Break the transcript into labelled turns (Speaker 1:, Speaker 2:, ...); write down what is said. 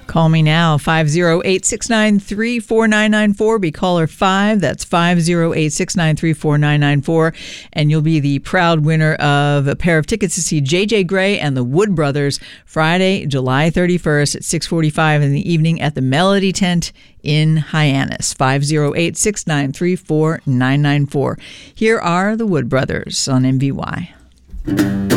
Speaker 1: Call me now, 508-693-4994. Be caller 5. That's 508-693-4994. And you'll be the proud winner of a pair of tickets to see J.J. Grey and the Wood Brothers Friday, July 31st at 6:45 in the evening at the Melody Tent in Hyannis. 508-693-4994. Here are the Wood Brothers on MVY.